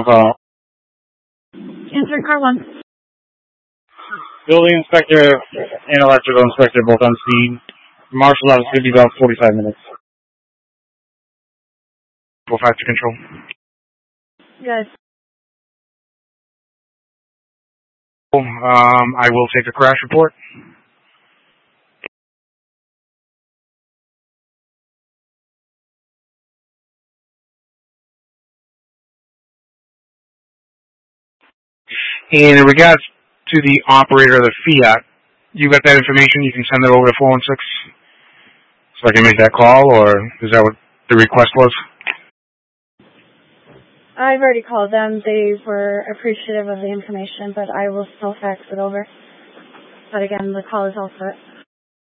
call. Answering car 1. Building inspector and electrical inspector both on scene. Marshal office could be about 45 minutes. Go back to control. Yes. I will take a crash report. And in regards to the operator of the Fiat, you got that information? You can send it over to 416 so I can make that call, or is that what the request was? I've already called them. They were appreciative of the information, but I will still fax it over. But again, the call is all set.